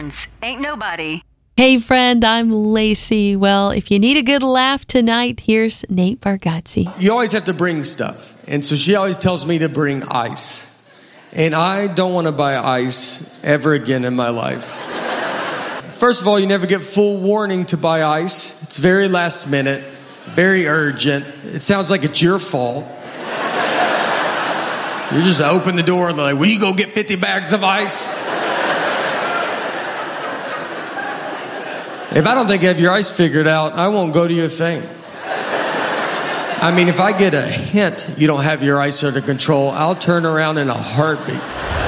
Barnes. Ain't nobody. Hey friend, I'm Lacey. Well, if you need a good laugh tonight, here's Nate Bargatze. You always have to bring stuff. And so she always tells me to bring ice. And I don't want to buy ice ever again in my life. First of all, you never get full warning to buy ice. It's very last minute, very urgent. It sounds like it's your fault. You just open the door and they're like, will you go get 50 bags of ice? If I don't think you have your ice figured out, I won't go to your thing. If I get a hint you don't have your ice under control, I'll turn around in a heartbeat.